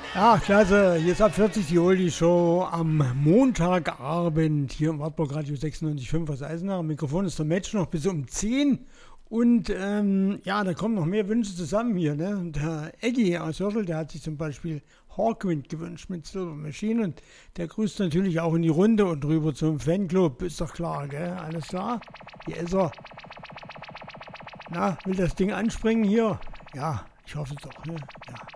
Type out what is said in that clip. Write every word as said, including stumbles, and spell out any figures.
Ja, klasse. Jetzt ab vierzig die Oldie-Show am Montagabend hier im Wartburg Radio sechsundneunzig Komma fünf aus Eisenach. Am Mikrofon ist der Match noch bis um zehn. Und ähm, ja, da kommen noch mehr Wünsche zusammen hier. Ne? Der Eggy aus Hörschel, der hat sich zum Beispiel Hawkwind gewünscht mit Silver Machine. Und der grüßt natürlich auch in die Runde und rüber zum Fanclub. Ist doch klar, gell? Alles klar? Hier ist er. Na, will das Ding anspringen hier? Ja, ich hoffe doch. Ne? Ja,